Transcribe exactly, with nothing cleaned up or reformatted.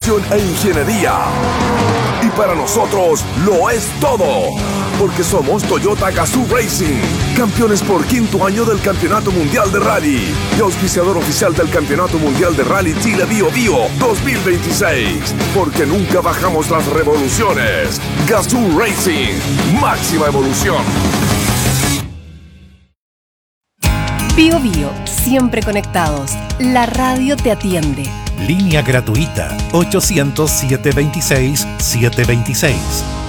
innovación e ingeniería. Y para nosotros lo es todo, porque somos Toyota Gazoo Racing, campeones por quinto año del Campeonato Mundial de Rally y auspiciador oficial del Campeonato Mundial de Rally Chile Bio Bio dos mil veintiséis, porque nunca bajamos las revoluciones. Gazoo Racing, máxima evolución. Bio Bio, siempre conectados. La radio te atiende. Línea gratuita ochocientos, setecientos veintiséis, setecientos veintiséis.